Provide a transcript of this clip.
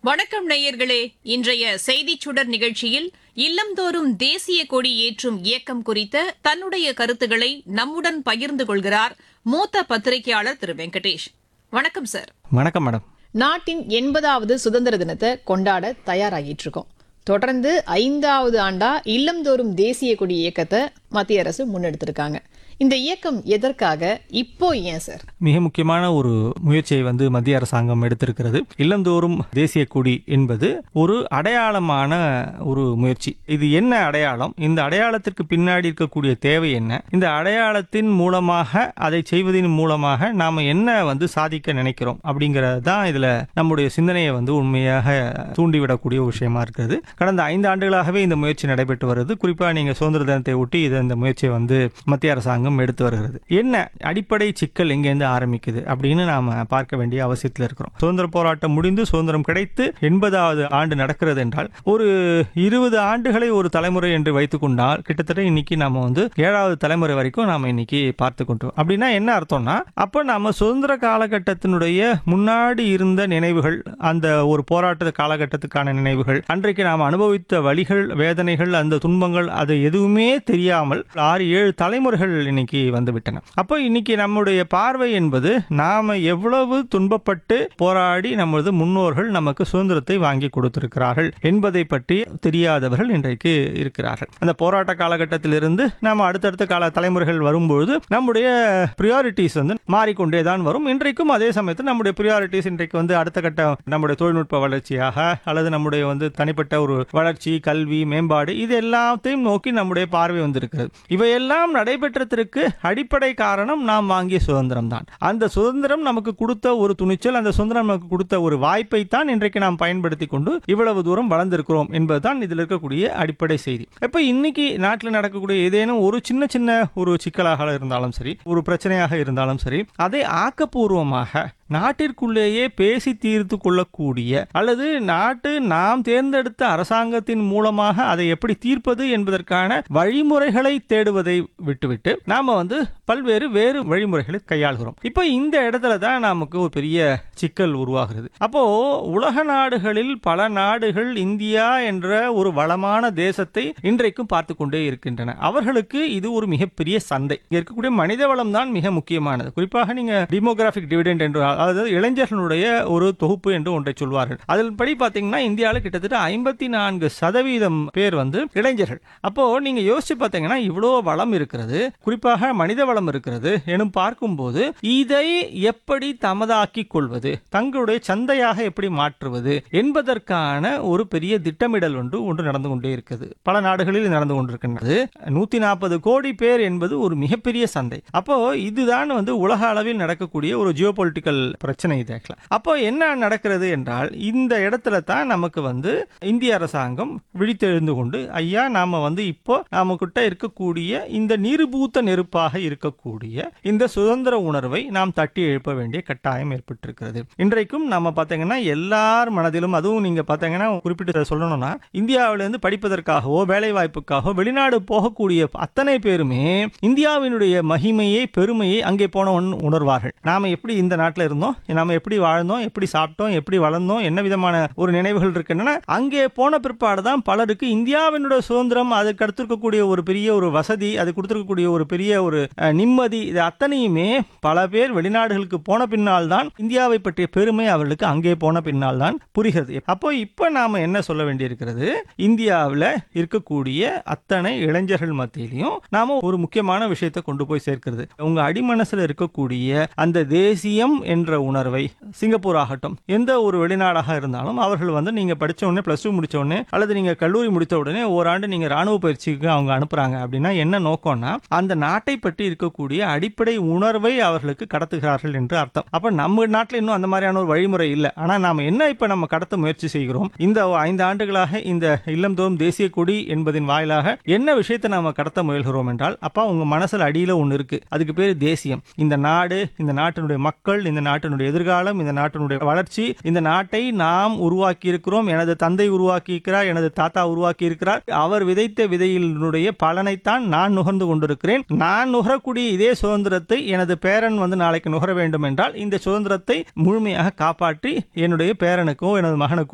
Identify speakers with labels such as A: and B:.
A: வணக்கம் நேயர்களே. இன்றைய செய்திச் சுடர் நிகழ்ச்சியில் இல்லந்தோறும் தேசிய கொடி ஏற்றும் இயக்கம் குறித்த தன்னுடைய கருத்துக்களை நம்முடன் பகிர்ந்து கொள்கிறார் மூத்த பத்திரிகையாளர் திரு வெங்கடேஷ். வணக்கம் சார்.
B: வணக்கம் மேடம்.
C: நாட்டின் 80வது சுதந்திர தினத்தை கொண்டாட தயாராகிட்டு இருக்கோம். தொடர்ந்து 5வது ஆண்டா இல்லந்தோறும் தேசிய கொடி இயக்கத்தை மத்திய அரசு முன்னெடுத்திருக்காங்க. இந்த இயக்கம் எதற்காக, இப்போ ஏன் சார்?
B: மிக முக்கியமான ஒரு முயற்சியை மத்திய அரசாங்கம் எடுத்திருக்கிறது. இல்லந்தோறும் தேசிய கொடி என்பது ஒரு அடையாளமான ஒரு முயற்சி. இது என்ன அடையாளம்? இந்த அடையாளத்திற்கு பின்னாடி இருக்கக்கூடிய தேவை என்ன? இந்த அடையாளத்தின் மூலமாக, அதை செய்வதன் மூலமாக நாம என்ன சாதிக்க நினைக்கிறோம் அப்படிங்கறது தான் இதுல நம்முடைய சிந்தனையை உண்மையாக தூண்டிவிடக்கூடிய ஒரு விஷயமா இருக்கிறது. கடந்த 5 ஆண்டுகளாகவே இந்த முயற்சி நடைபெற்று வருது. குறிப்பா நீங்க சுதந்திர தினத்தை ஒட்டி இந்த முயற்சியை மத்திய அரசாங்கம் எடுத்து வருகிறது. என்ன அடிப்படை சிக்கல் எங்கேருந்து ஆரம்பிக்குது அப்படின்னு நாம பார்க்க வேண்டிய அவசியத்தில் இருக்கிறோம். சுதந்திர போராட்டம் முடிந்து சுதந்திரம் கிடைத்து 80வது ஆண்டு நடக்கிறது என்றால், ஒரு 20 ஆண்டுகளை ஒரு தலைமுறை என்று வைத்துக் கொண்டால், கிட்டத்தட்ட இன்னைக்கு நாம 7வது தலைமுறை வரைக்கும் நாம இன்னைக்கு பார்த்து கொண்டோம். அப்படின்னா என்ன அர்த்தம்னா, அப்ப நாம சுதந்திர காலகட்டத்தினுடைய முன்னாடி இருந்த நினைவுகள், அந்த ஒரு போராட்ட காலகட்டத்துக்கான நினைவுகள், அன்றைக்கு நாம் அனுபவித்த வலிகள், வேதனைகள், அந்த துன்பங்கள், அது எதுவுமே தெரியாமல் 6-7 தலைமுறைகள் இன்னைக்கு வந்துவிட்டன. அப்போ இன்னைக்கு நம்முடைய பார்வை என்பது, நாம எவ்வளவு துன்பப்பட்டு போராடி நமது முன்னோர்கள் நமக்கு சுதந்திரத்தை வாங்கி கொடுத்திருக்கிறார்கள் என்பதை பற்றி தெரியாதவர்கள் இன்றைக்கு இருக்கிறார்கள். அந்த போராட்ட காலகட்டத்திலிருந்து நாம அடுத்தடுத்த கால தலைமுறைகள் வரும்போது நம்முடைய பிரியாரிட்டிஸ் மாறிக்கொண்டே தான் வரும். இன்றைக்கும் அதே சமயத்தில் நம்முடைய பிரியாரிட்டிஸ் இன்றைக்கு அடுத்த கட்ட நம்முடைய தொழில்நுட்ப வளர்ச்சியாக, அல்லது நம்முடைய தனிப்பட்ட ஒரு வளர்ச்சி, கல்வி, மேம்பாடு, இது எல்லாத்தையும் நோக்கி நம்முடைய பார்வை வந்திருக்கிறது. இவையெல்லாம் நடைபெற்றதற்கு அடிப்படை காரணம் நாம் வாங்கிய சுதந்திரம் தான். அந்த சுதந்திரம் நமக்கு கொடுத்த ஒரு துணிச்சல், அந்த சுதந்திரம் நமக்கு கொடுத்த ஒரு வாய்ப்பை தான் இன்றைக்கு நாம் பயன்படுத்தி கொண்டு இவ்வளவு தூரம் வளர்ந்திருக்கிறோம் என்பதுதான் இதில் இருக்கக்கூடிய அடிப்படை செய்தி. இப்ப இன்னைக்கு நாட்டில் நடக்கக்கூடிய ஏதேனும் ஒரு சின்ன சின்ன ஒரு சிக்கலாக இருந்தாலும் சரி, ஒரு பிரச்சனையாக இருந்தாலும் சரி, அதை ஆக்கப்பூர்வமாக நாட்டிற்குள்ளேயே பேசி தீர்த்து கொள்ளக்கூடிய, அல்லது நாட்டு நாம் தேர்ந்தெடுத்த அரசாங்கத்தின் மூலமாக அதை எப்படி தீர்ப்பது என்பதற்கான வழிமுறைகளை தேடுவதை விட்டுவிட்டு நாம பல்வேறு வேறு வழிமுறைகளை கையாளுகிறோம். இப்ப இந்த இடத்துல தான் நமக்கு ஒரு பெரிய சிக்கல் உருவாகிறது. அப்போ உலக நாடுகளில் பல நாடுகள் இந்தியா என்ற ஒரு வளமான தேசத்தை இன்றைக்கும் பார்த்து கொண்டே இருக்கின்றன. அவர்களுக்கு இது ஒரு மிகப்பெரிய சந்தை. இங்க இருக்கக்கூடிய மனித வளம் தான் மிக முக்கியமானது. குறிப்பாக நீங்க டெமோகிராபிக் டிவிடெண்ட் என்று, அதாவது இளைஞர்களுடைய ஒரு தொகுப்பு என்று ஒன்றை சொல்வார்கள். அதில் படி பாத்தீங்கன்னா இந்தியாவில் கிட்டத்தட்ட 54% பேர் இளைஞர்கள். அப்போ நீங்க யோசிச்சு பாத்தீங்கன்னா இவ்வளவு வளம் இருக்கிறது, குறிப்பாக மனித வளம் இருக்கிறது எனும் பார்க்கும்போது, இதை எப்படி தமதாக்கிக் கொள்வது, தங்களுடைய சந்தையாக எப்படி மாற்றுவது என்பதற்கான ஒரு பெரிய திட்டமிடல் ஒன்று நடந்து கொண்டே இருக்கிறது. பல நாடுகளில் நடந்து கொண்டிருக்கின்றது. 140 கோடி பேர் என்பது ஒரு மிகப்பெரிய சந்தை. அப்போ இதுதான் உலக அளவில் நடக்கக்கூடிய ஒரு ஜியோபொலிட்டிக்கல் பிரச்சனை இது. அப்போ என்ன நடக்கிறது என்றால், இந்த இடத்துல தான் நமக்கு இந்திய அரசாங்கம் விழித்தெழுந்து கொண்டு, ஐயா நாம இப்போ நாம கிட்ட இருக்கக்கூடிய இந்த நீர்பூத்த நெருப்பாக இருக்கக்கூடிய இந்த சுதந்திர உணர்வை நாம் தட்டி எழுப்ப வேண்டிய கட்டாயம் ஏற்பட்டிருக்கிறது. இன்றைக்கும் நம்ம பார்த்தீங்கன்னா எல்லார் மனதிலும், அதுவும் நீங்க பார்த்தீங்கன்னா குறிப்பிட்டு சொல்லணும்னா, இந்தியாவிலிருந்து படிப்பதற்காகவோ வேலை வாய்ப்புக்காகவோ வெளிநாடு போகக்கூடிய அத்தனை பேருமே இந்தியாவினுடைய மகிமையை, பெருமையை அங்கே போனவன் உணர்வார்கள். நாம எப்படி இந்த நாட்டில் இருந்தோம், நாம எப்படி வாழ்ந்தோம், எப்படி சாப்பிட்டோம், எப்படி வளர்ந்தோம், என்ன விதமான ஒரு நினைவுகள் இருக்கின்றன. அங்கே போன பிற்பாடுதான் பலருக்கு இந்தியாவினுடைய சுதந்திரம், அதுக்கு அடுத்திருக்கக்கூடிய ஒரு பெரிய ஒரு வசதி, அது கொடுத்திருக்கக்கூடிய ஒரு பெரிய ஒரு நிம்மதி, இது அத்தனையுமே பல பேர் வெளிநாடுகளுக்கு போன பின்னால் தான், இந்தியாவை பற்றிய பெருமை அவர்களுக்கு அங்கே போன பின்னால் தான் புரிகிறது. அப்போ இப்ப நாம என்ன சொல்ல வேண்டியிருக்கிறது, இந்தியாவில் இருக்கக்கூடிய அத்தனை இளைஞர்கள் மத்தியிலையும் நாம ஒரு முக்கியமான விஷயத்தை கொண்டு போய் சேர்க்கிறது. உங்க அடிமனசுல இருக்கக்கூடிய அந்த தேசியம் என்ற உணர்வை, சிங்கப்பூர் ஆகட்டும், எந்த ஒரு வெளிநாடாக இருந்தாலும், அவர்கள் நீங்க படிச்ச உடனே, +2 முடிச்ச உடனே, அல்லது நீங்க கல்லூரி முடித்த உடனே ஓராண்டு நீங்க ராணுவ பயிற்சிக்கு அவங்க அனுப்புறாங்க. அப்படின்னா என்ன நோக்கம்னா, அந்த நாட்டை பற்றி இருக்கக்கூடிய அடிப்படை உணர்வை அவர்களுக்கு கடத்துகிறார்கள் என்று அர்த்தம். அப்ப நம்ம நாட்டில் இன்னும் அந்த மாதிரியான ஒரு வழிமுறை இல்லை. ஆனா நாம என்ன இப்ப நம்ம கடத்த முயற்சி செய்கிறோம், இந்த 5 ஆண்டுகளாக இந்த இல்லந்தோறும் தேசிய கொடி என்பதின் வாயிலாக என்ன விஷயத்தை நாம கடத்த முயல்கிறோம் என்றால், அப்பா உங்க மனசுல அடியில ஒண்ணு இருக்கு, அதுக்கு பேரு தேசியம். இந்த நாடு, இந்த நாட்டினுடைய மக்கள், இந்த நாட்டினுடைய எதிர்காலம், இந்த நாட்டினுடைய வளர்ச்சி, இந்த நாட்டை நாம் உருவாக்கி இருக்கிறோம், எனது தந்தை உருவாக்கி இருக்கிறார், எனது தாத்தா உருவாக்கி இருக்கிறார், அவர் விதைத்த விதையினுடைய பலனைத்தான் நான் நுகர்ந்து கொண்டிருக்கிறேன். நான் நுகரக்கூடிய இதே சுதந்திரத்தை எனது பேரன் நாளைக்கு நுகர வேண்டும் என்றால், இந்த சுதந்திரத்தை முழுமையாக காப்பாற்றி என்னுடைய பேரனுக்கோ எனது மகனுக்கோ